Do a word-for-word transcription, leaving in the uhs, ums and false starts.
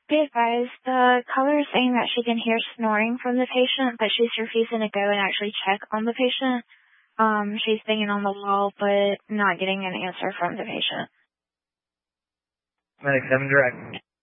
Be advised, the caller is saying that she can hear snoring from the patient, but she's refusing to go and actually check on the patient. Um, she's banging on the wall, but not getting an answer from the patient. Medic seven direct.